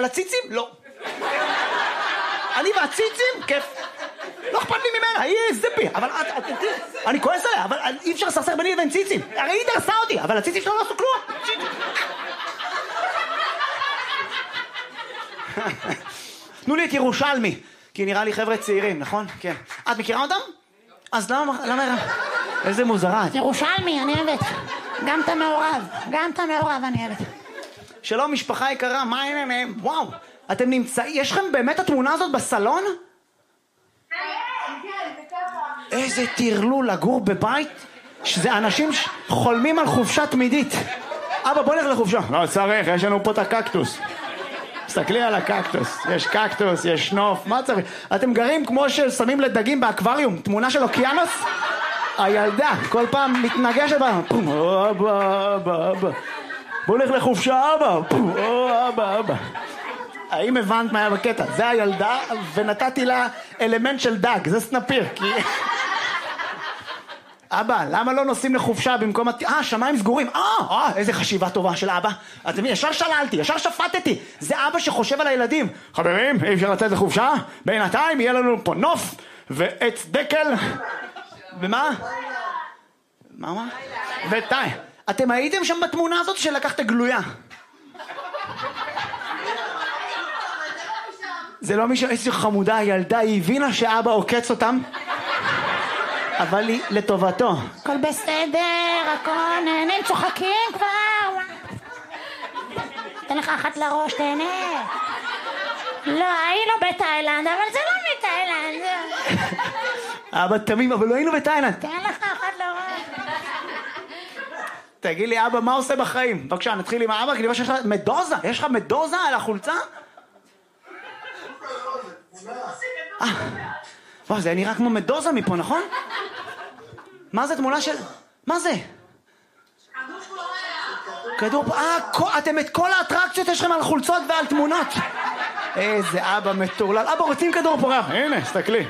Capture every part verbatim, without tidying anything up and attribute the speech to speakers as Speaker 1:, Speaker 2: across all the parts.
Speaker 1: על הציצים? לא. אני והציצים? כיף. לא אכפת לי ממנה, היא זיפי. אבל אני כועס עליה, אבל אי אפשר לסכסך ביני לבין ציצים. הרי היא דרסה אותי, אבל הציצים שלו לא עשו כלום. תנו לי את ירושלמי, כי נראה לי חבר'ה צעירים, נכון? כן. את מכירה אותם? אז למה, למה... איזה מוזרה.
Speaker 2: ירושלמי, אני אוהבת. גם אתה מעורב, גם אתה מעורב, אני אוהבת.
Speaker 1: שלום, משפחה יקרה, מה העניינים? וואו, אתם נמצאים, יש לכם באמת התמונה הזאת בסלון?
Speaker 3: כן, כן, זה ככה.
Speaker 1: איזה תרלול לגור בבית, שזה אנשים חולמים על חופשה תמידית. אבא, בוא נלך לחופשה. לא צריך, יש לנו פה את הקקטוס. תסתכלי על הקקטוס, יש קקטוס, יש נוף, מה צריך? אתם גרים כמו ששמים לדגים באקווריום, תמונה של אוקיינוס? הילדה, כל פעם מתנגשת בה, אבא, אבא, אבא. בוא נלך לחופשה, אבא, אבא, אבא. האם הבנת מה היה בקטע? זה הילדה, ונתתי לה אלמנט של דג, זה סנפיר, כי... אבא, למה לא נוסעים לחופשה במקום... אה, שמיים סגורים. אה, אה, איזה חשיבה טובה של אבא. אתם ישר שללתי, ישר שפטתי. זה אבא שחושב על הילדים. חברים, אי אפשר לצאת לחופשה? בינתיים יהיה לנו פה נוף ועץ דקל. ומה? מה, מה? וטי. אתם הייתם שם בתמונה הזאת שלקחת גלויה? זה לא מישהו, איזו חמודה הילדה, היא הבינה שאבא עוקץ אותם? אבל היא לטובתו.
Speaker 2: הכל בסדר, הכל נהנים, צוחקים כבר. תן לך אחת לראש, תהנה. לא, היינו בתאילנד, אבל זה לא מתאילנד.
Speaker 1: אבא תמים, אבל לא היינו בתאילנד.
Speaker 2: תן לך אחת לראש.
Speaker 1: תגיד לי, אבא, מה עושה בחיים? בבקשה, נתחיל עם האבא, כי אני חושב שיש לך מדוזה. יש לך מדוזה על החולצה? אה, וואו, זה נראה כמו מדוזה מפה, נכון? מה זה תמונה של... מה זה? כדור פה... אה, אתם את כל האטרקציות יש לכם על חולצות ועל תמונות. איזה אבא מטורלל. אבא, רוצים כדור פורח? הנה, סתכלי.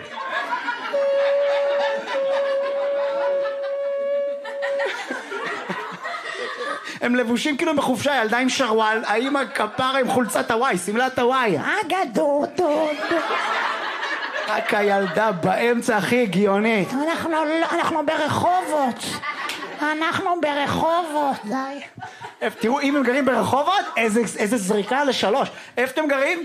Speaker 1: הם לבושים כאילו בחופשה, ילדה עם שרוואל, האמא כפרה עם חולצת הוואי, סמלת הוואי.
Speaker 2: אגדו, טוב.
Speaker 1: רק הילדה באמצע הכי הגיונית.
Speaker 2: אנחנו, אנחנו ברחובות. אנחנו ברחובות, די.
Speaker 1: תראו, אם הם גרים ברחובות, איזה, איזה זריקה לשלוש. איפה אתם גרים?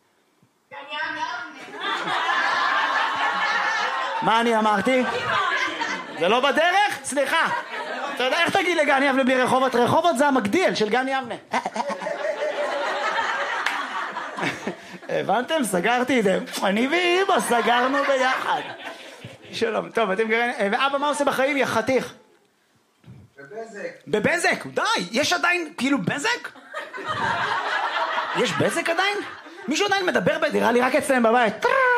Speaker 1: מה אני אמרתי? זה לא בדרך? סליחה. אתה יודע, איך תגיד לגן יבנה בלי רחובות? רחובות זה המגדיל של גן יבנה. הבנתם? סגרתי את זה. אני ואמא סגרנו ביחד. שלום. טוב, אתם גרים... ואבא, מה עושה בחיים? יא חתיך.
Speaker 4: בבזק.
Speaker 1: בבזק? די. יש עדיין כאילו בזק? יש בזק עדיין? מישהו עדיין מדבר בדירה לי רק אצלם בבית.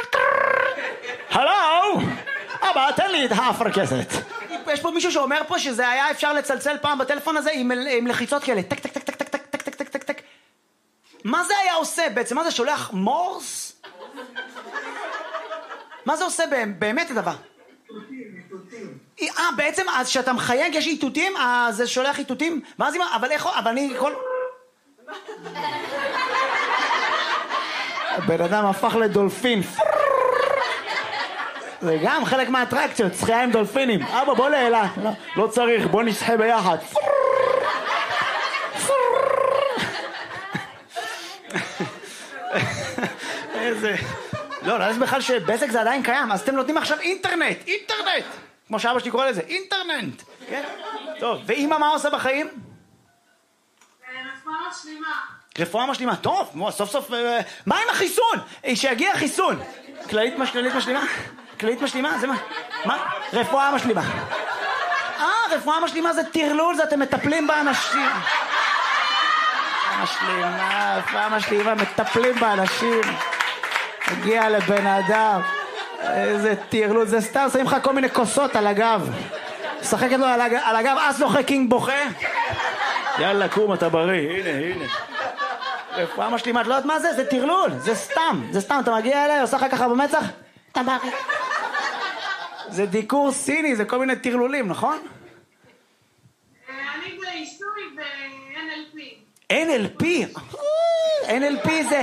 Speaker 1: הלו! אבא, תן לי את האפרכסת. יש פה מישהו שאומר פה שזה היה אפשר לצלצל פעם בטלפון הזה עם, עם לחיצות כאלה. טק, טק, טק, טק, טק, טק, טק, טק, טק, טק, טק. מה זה היה עושה בעצם? מה זה שולח מורס? מה זה עושה באמת הדבר?
Speaker 4: איתותים, איתותים.
Speaker 1: אה, בעצם, אז שאתה מחייג, יש איתותים, אז זה שולח איתותים? ואז אמא, אבל איך, אבל אני כל... הבן אדם הפך לדולפין. זה גם חלק מהאטרקציות, שחייה עם דולפינים. אבא, בוא לאלה. לא, לא צריך, בוא נשחה ביחד. איזה... לא, לא, יש בכלל שבזק זה עדיין קיים, אז אתם נותנים עכשיו אינטרנט, אינטרנט! כמו שאבא שלי קורא לזה, אינטרנט! כן? טוב, ואמא מה עושה בחיים?
Speaker 3: רפואה משלימה.
Speaker 1: רפואה משלימה, טוב, סוף סוף... מה עם החיסון? שיגיע החיסון! כללית משלימה? כללית משלימה? זה מה? מה? רפואה משלימה. אה, רפואה משלימה זה תרלול, זה אתם מטפלים באנשים. משלימה, רפואה משלימה, מטפלים באנשים. הגיע לבן אדם. איזה תרלול, זה סתם, שמים לך כל מיני כוסות על הגב. שחקת לו על הגב, על הגב, אז זוכה קינג בוכה. יאללה, קום, אתה בריא, הנה, הנה. רפואה משלימה, את לא יודעת מה זה? זה תרלול, זה סתם, זה סתם, אתה מגיע אליי, עושה לך ככה במצח?
Speaker 2: אתה בריא.
Speaker 1: זה דיקור סיני, זה כל מיני תרלולים, נכון?
Speaker 3: אני בעיסוי ב-אן אל פי.
Speaker 1: אן אל פי? אן אל פי זה